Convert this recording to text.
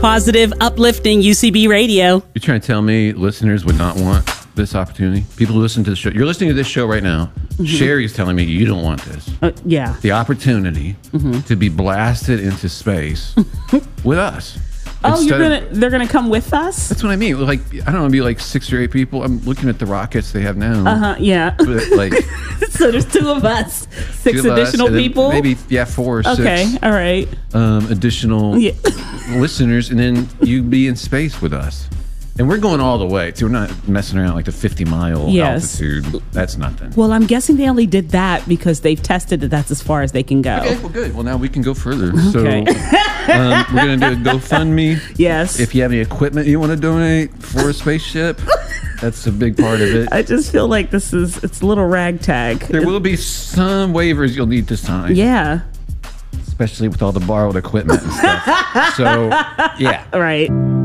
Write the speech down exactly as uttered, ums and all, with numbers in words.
Positive, uplifting U C B radio. You're trying to tell me listeners would not want this opportunity? People who listen to the show. You're listening to this show right now. Mm-hmm. Sherry's telling me you don't want this. Uh, yeah. The opportunity mm-hmm. to be blasted into space with us. Oh, you're gonna, they're going to come with us? That's what I mean. Like, I don't know, be like six or eight people. I'm looking at the rockets they have now. Uh-huh, yeah. But like, so there's two of us. Six additional us, people? Maybe, yeah, four or six. Okay, all right. Um, additional yeah. listeners, and then you be in space with us. And we're going all the way. So we're not messing around like the fifty mile yes. altitude. That's nothing. Well, I'm guessing they only did that because they've tested that that's as far as they can go. Okay, well, good. Well, now we can go further. Okay. So um, we're going to do a GoFundMe. Yes. If you have any equipment you want to donate for a spaceship, that's a big part of it. I just feel like this is, it's a little ragtag. There will be some waivers you'll need to sign. Yeah. Especially with all the borrowed equipment and stuff. So, yeah. Right.